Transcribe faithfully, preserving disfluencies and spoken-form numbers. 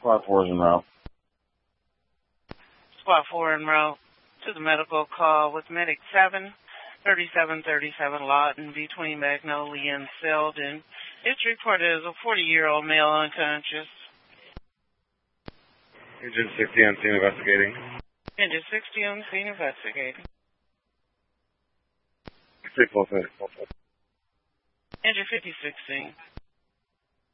Squad four is en route. Squad four en route to the medical call with Medic seven, thirty-seven thirty-seven Lawton between Magnolia and Selden. It's reported as a forty-year-old male unconscious. Engine sixty on scene investigating. Engine sixty on scene investigating. Pretty close, pretty close. Engine fifty sixteen.